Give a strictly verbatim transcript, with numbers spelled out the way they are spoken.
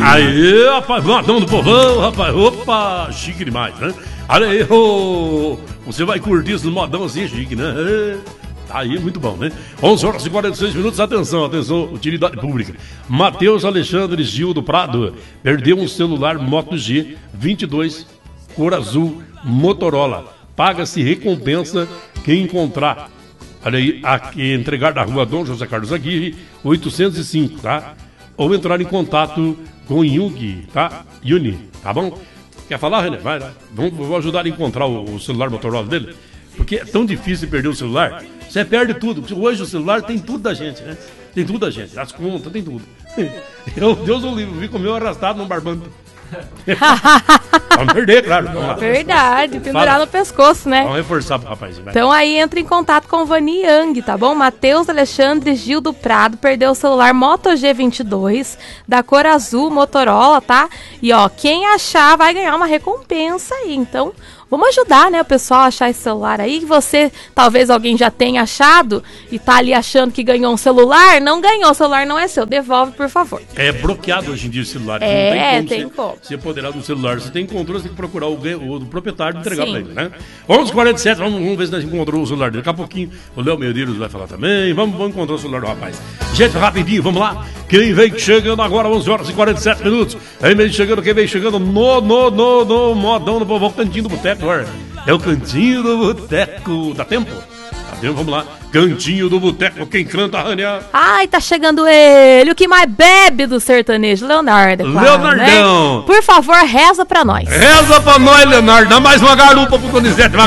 Aí, rapaz, modão do povão, rapaz. Opa, chique demais, né? Olha aí, oh, você vai curtir esse modão assim, chique, né? Tá aí, muito bom, né? onze horas e quarenta e seis minutos, atenção, atenção, utilidade pública. Matheus Alexandre Gil do Prado perdeu um celular Moto G vinte e dois, cor azul, Motorola. Paga-se recompensa quem encontrar. Olha aí, aqui, entregar da rua Dom José Carlos Aguirre, oitocentos e cinco, tá? Ou entrar em contato com o Yugi, tá? Yuni, tá bom? Quer falar, René? Vai lá. Vamos, vou ajudar a encontrar o, o celular Motorola dele. Porque é tão difícil perder o celular. Você perde tudo. Hoje o celular tem tudo da gente, né? Tem tudo da gente. As contas, tem tudo. Eu, Deus o livre, vi com o meu arrastado num barbando. Vamos perder, claro. Vamos Verdade, pendurar no pescoço, né? Vamos reforçar pro rapaz. Vai. Então aí entra em contato com o Vani Yang, tá bom? Matheus Alexandre Gil do Prado perdeu o celular Moto G vinte e dois, da cor azul, Motorola, tá? E ó, quem achar vai ganhar uma recompensa aí, então... Vamos ajudar, né, o pessoal a achar esse celular aí. Que você, talvez alguém já tenha achado e tá ali achando que ganhou um celular. Não ganhou, o celular não é seu. Devolve, por favor. É bloqueado hoje em dia o celular. É, não tem como, tem como. Se apoderar do celular. Você tem controle, você tem que procurar o, o, o proprietário e entregar Sim. pra ele, né? onze e quarenta e sete, vamos, vamos ver se nós encontramos o celular dele. Daqui a pouquinho o Léo Medeiros vai falar também. Vamos, vamos encontrar o celular do rapaz. Gente, rapidinho, vamos lá. Quem vem chegando agora, onze horas e quarenta e sete minutos. Quem vem chegando, quem vem chegando no, no, no, no modão do povão, cantinho do boteco, olha. É o Cantinho do Boteco. Dá tempo? Dá tempo, vamos lá. Cantinho do Boteco, quem canta, Rania? Ai, tá chegando ele, o que mais bebe do sertanejo, Leonardo, é claro, Leonardão. Né? Por favor, reza pra nós. Reza pra nós, Leonardo. Dá mais uma garupa pro Donizete.